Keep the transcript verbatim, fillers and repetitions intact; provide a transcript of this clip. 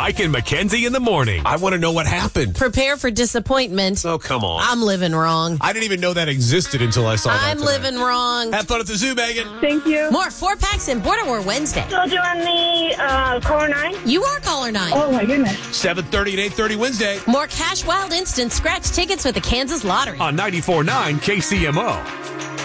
Mike and Mackenzie in the morning. I want to know what happened. Prepare for disappointment. Oh, come on. I'm living wrong. I didn't even know that existed until I saw that I'm today. living wrong. Have fun at the zoo, Megan. Thank you. More four packs and Border War Wednesday. Told you on the uh, caller nine. You are caller nine. Oh, my goodness. seven thirty and eight thirty Wednesday. More Cash Wild Instant Scratch tickets with the Kansas Lottery. On ninety-four point nine K C M O.